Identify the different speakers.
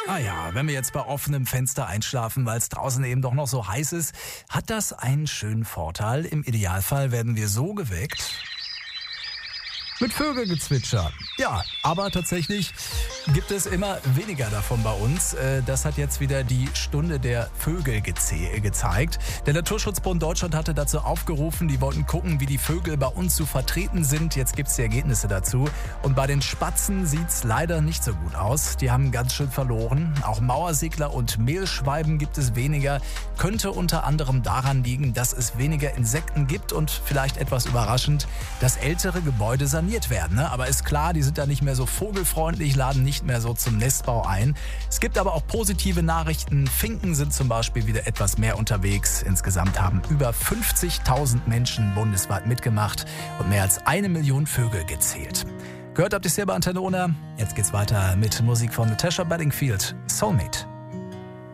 Speaker 1: Ah ja, wenn wir jetzt bei offenem Fenster einschlafen, weil es draußen eben doch noch so heiß ist, hat das einen schönen Vorteil. Im Idealfall werden wir so geweckt mit Vögelgezwitscher. Ja, aber tatsächlich gibt es immer weniger davon bei uns. Das hat jetzt wieder die Stunde der Vögel gezeigt. Der Naturschutzbund Deutschland hatte dazu aufgerufen, die wollten gucken, wie die Vögel bei uns zu vertreten sind. Jetzt gibt's die Ergebnisse dazu. Und bei den Spatzen sieht's leider nicht so gut aus. Die haben ganz schön verloren. Auch Mauersegler und Mehlschwalben gibt es weniger. Könnte unter anderem daran liegen, dass es weniger Insekten gibt und vielleicht etwas überraschend, dass ältere Gebäude saniert werden. Aber ist klar, die sind da nicht mehr so vogelfreundlich, laden nicht mehr so zum Nestbau ein. Es gibt aber auch positive Nachrichten. Finken sind zum Beispiel wieder etwas mehr unterwegs. Insgesamt haben über 50.000 Menschen bundesweit mitgemacht und mehr als 1 Million Vögel gezählt. Gehört habt ihr es hier bei Antenne Unna. Jetzt geht's weiter mit Musik von Natasha Bedingfield, Soulmate.